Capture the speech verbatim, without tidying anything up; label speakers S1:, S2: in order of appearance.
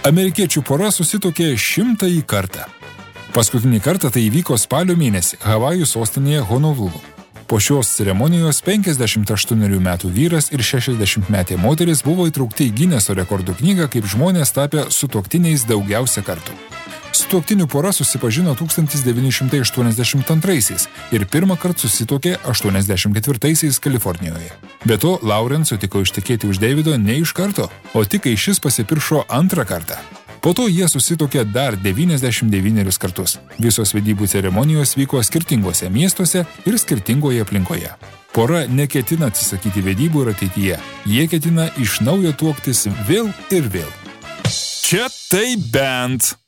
S1: Amerikiečių pora susituokė šimtąjį kartą. Paskutinį kartą tai įvyko spalio mėnesį Havajų sostinėje Honolulu. Po šios ceremonijos penkiasdešimt aštuonerių metų vyras ir šešiasdešimtmetė moteris buvo įtraukti į Gineso rekordų knygą kaip žmonės tapę sutuoktiniais daugiausia kartų. Sutuoktinių pora susipažino tūkstantis devyni šimtai aštuoniasdešimt antraisiais ir pirmą kartą susituokė aštuoniasdešimt ketvirtaisiais Kalifornijoje. Be to, Lauren sutiko ištekėti už Davido ne iš karto, o tik kai šis pasipiršo antrą kartą. Po to jie susituokė dar devyniasdešimt devynerius kartus. Visos vedybų ceremonijos vyko skirtingose miestuose ir skirtingoje aplinkoje. Pora neketina atsisakyti vedybų ir ateityje. Jie ketina iš naujo tuoktis vėl ir vėl. Čia tai bent.